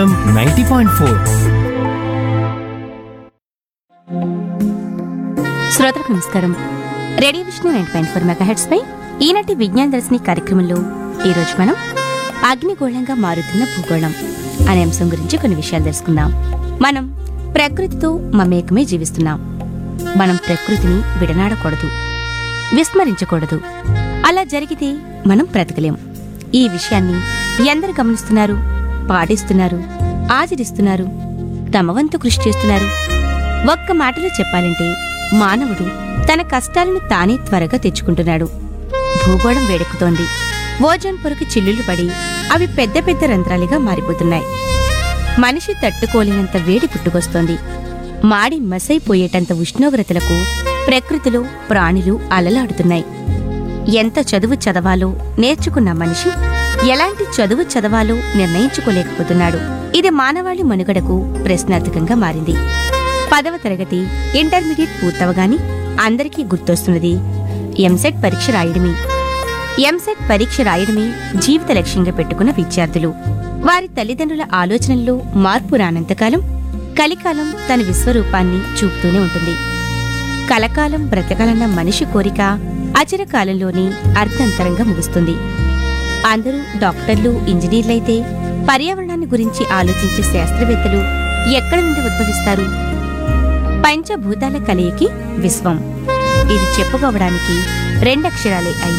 90.4. శ్రోతలకు నమస్కారం. Radio Vishnu 90.4 megahertz పై ఈనాటి విజ్ఞాన దర్శిని కార్యక్రమంలో ఈరోజు మనం అగ్నిగోళంగా మారుతున్న భూగోళం అనే అంశం గురించి కొన్ని విషయాలు తెలుసుకుందాం. మనం ప్రకృతితో మమేకమే జీవిస్తున్నాం. మనం ప్రకృతిని విడనాడకూడదు, విస్మరించకూడదు. అలా జరిగితే మనం బ్రతకలేం. ఈ విషయాన్ని ఎందరు గమనిస్తున్నారు, పాటిస్తున్నారు, ఆచరిస్తున్నారు, తమ వంతు కృషి చేస్తున్నారు? ఒక్క మాటలో చెప్పాలంటే మానవుడు తన కష్టాలను తానే త్వరగా తెచ్చుకుంటున్నాడు. భూగోళం వేడెక్కుతోంది. ఓజోన్ పొరకు చిల్లులు పడి అవి పెద్ద పెద్ద రంధ్రాలుగా మారిపోతున్నాయి. మనిషి తట్టుకోలేనంత వేడి పుట్టుకొస్తోంది. మాడి మసైపోయేటంత ఉష్ణోగ్రతలకు ప్రకృతిలో ప్రాణులు అలలాడుతున్నాయి. ఎంత చదువు చదవాలో నేర్చుకున్న మనిషి ఎలాంటి చదువు చదవాలో నిర్ణయించుకోలేకపోతున్నాడు. ఇది మానవాళి మనుగడకు ప్రశ్నార్థకంగా మారింది. 10వ తరగతి ఇంటర్మీడియట్ పూర్తవగానే అందరికీ గుర్తొస్తున్నది ఎంసెట్ పరీక్ష రాయడమే. ఎంసెట్ పరీక్ష రాయడమే జీవిత లక్ష్యంగా పెట్టుకున్న విద్యార్థులు. వారి తల్లిదండ్రుల ఆలోచనల్లో మార్పు రానంతకాలం కలికాలం తన విశ్వరూపాన్ని చూపుతూనే ఉంటుంది. కలకాలం బ్రతకాలన్న మనిషి కోరిక అచిరకాలంలోనే అర్ధంతరంగా ముగుస్తుంది. అందరూ డాక్టర్లు, ఇంజనీర్లైతే పర్యావరణాన్ని గురించి ఆలోచించే శాస్త్రవేత్తలు ఎక్కడి నుండి ఉద్భవిస్తారు? పంచభూతాల కలయికి విశ్వం. ఇది చెప్పుకోవడానికి రెండక్షరాలే అయినా